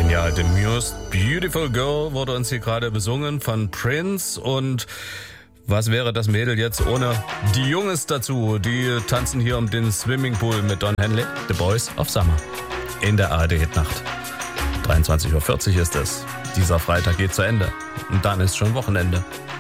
Genial, The Muse, Beautiful Girl wurde uns hier gerade besungen von Prince. Und was wäre das Mädel jetzt ohne die Jungs dazu? Die tanzen hier um den Swimmingpool mit Don Henley, The Boys of Summer, in der ARD-Hitnacht. 23:40 Uhr ist es. Dieser Freitag geht zu Ende und dann ist schon Wochenende.